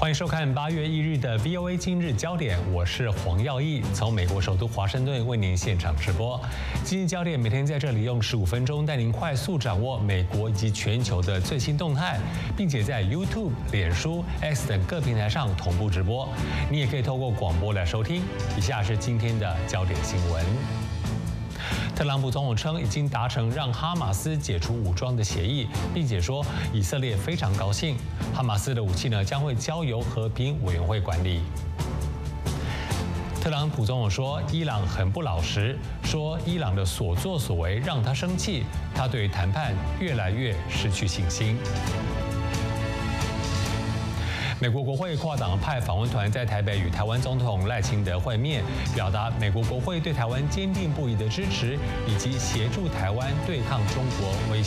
欢迎收看8月1日的 VOA 今日焦点，我是黄耀义，从美国首都华盛顿为您现场直播。今日焦点每天在这里用15分钟带您快速掌握美国以及全球的最新动态，并且在 YouTube、脸书、X 等各平台上同步直播。你也可以透过广播来收听。以下是今天的焦点新闻。特朗普总统称已经达成让哈马斯解除武装的协议，并且说以色列非常高兴，哈马斯的武器将会交由和平委员会管理。特朗普总统说伊朗很不老实，说伊朗的所作所为让他生气，他对谈判越来越失去信心。美国国会跨党派访问团在台北与台湾总统赖清德会面，表达美国国会对台湾坚定不移的支持，以及协助台湾对抗中国威胁。